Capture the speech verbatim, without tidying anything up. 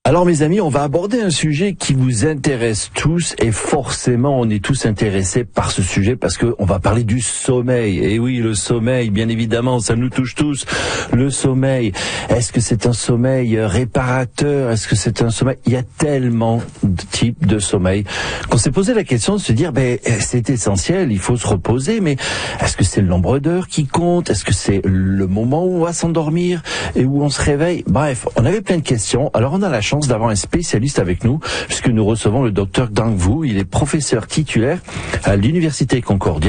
Alors mes amis, on va aborder un sujet qui vous intéresse tous et forcément on est tous intéressés par ce sujet parce que on va parler du sommeil. Et oui, le sommeil, bien évidemment, ça nous touche tous. Le sommeil, est-ce que c'est un sommeil réparateur? Est-ce que c'est un sommeil? Il y a tellement de types de sommeil qu'on s'est posé la question de se dire, ben c'est essentiel, il faut se reposer, mais est-ce que c'est le nombre d'heures qui compte? Est-ce que c'est le moment où on va s'endormir et où on se réveille? Bref, on avait plein de questions. Alors on a la chance d'avoir un spécialiste avec nous, puisque nous recevons le docteur Dang Vu. Il est professeur titulaire à l'Université Concordia.